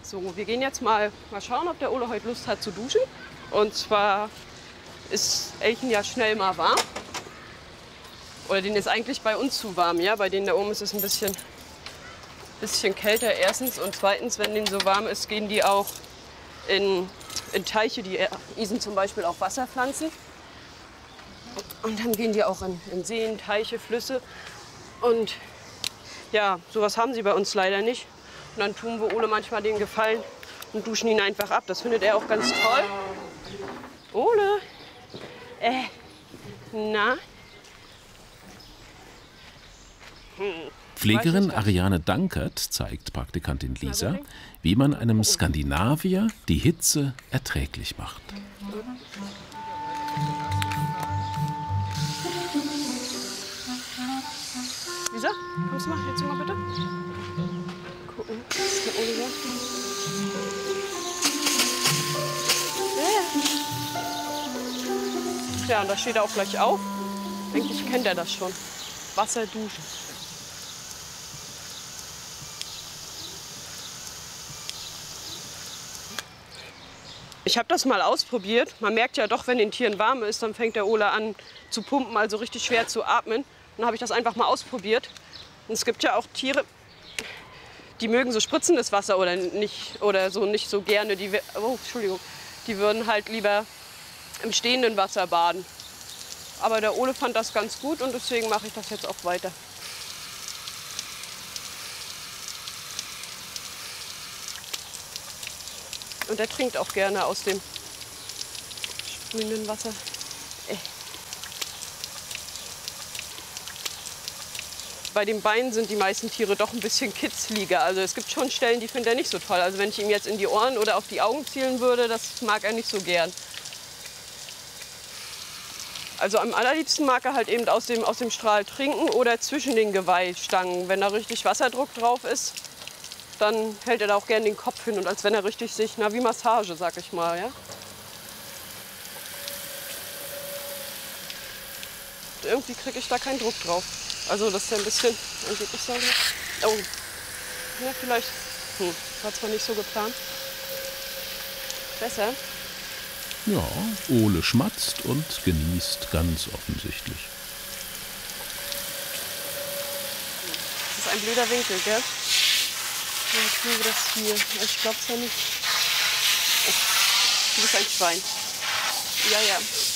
So, wir gehen jetzt mal schauen, ob der Ole heute Lust hat zu duschen. Und zwar ist Elchen ja schnell mal warm. Oder denen ist eigentlich bei uns zu warm, ja. Bei denen da oben ist es ein bisschen kälter erstens. Und zweitens, wenn denen so warm ist, gehen die auch in Teiche, die Isen zum Beispiel auch Wasserpflanzen. Und dann gehen die auch in Seen, Teiche, Flüsse. Und ja, sowas haben sie bei uns leider nicht. Und dann tun wir Ole manchmal den Gefallen und duschen ihn einfach ab. Das findet er auch ganz toll. Ole, na? Pflegerin Ariane Dankert zeigt Praktikantin Lisa, wie man einem Skandinavier die Hitze erträglich macht. Lisa, kommst du mal jetzt mal bitte? Gucken, was der Ole sagt. Ja, und da steht er auch gleich auf. Eigentlich kennt er das schon. Wasser duschen. Ich habe das mal ausprobiert. Man merkt ja doch, wenn den Tieren warm ist, dann fängt der Ole an zu pumpen, also richtig schwer zu atmen. Dann habe ich das einfach mal ausprobiert. Und es gibt ja auch Tiere, die mögen so spritzendes Wasser oder so nicht so gerne. Die würden halt lieber im stehenden Wasser baden. Aber der Ole fand das ganz gut und deswegen mache ich das jetzt auch weiter. Und er trinkt auch gerne aus dem sprühenden Wasser. Bei den Beinen sind die meisten Tiere doch ein bisschen kitzliger. Also es gibt schon Stellen, die findet er nicht so toll. Also wenn ich ihm jetzt in die Ohren oder auf die Augen zielen würde, das mag er nicht so gern. Also am allerliebsten mag er halt eben aus dem Strahl trinken oder zwischen den Geweihstangen. Wenn da richtig Wasserdruck drauf ist, dann hält er da auch gern den Kopf hin. Und als wenn er richtig sich, wie Massage, sag ich mal, ja. Irgendwie kriege ich da keinen Druck drauf. Also das ist ja ein bisschen, ich sagen. Oh, ja, vielleicht, war zwar nicht so geplant. Besser? Ja, Ole schmatzt und genießt ganz offensichtlich. Das ist ein blöder Winkel, gell? Ich kriege das hier. Ich glaub's ja nicht. Oh, du bist ein Schwein. Ja, ja.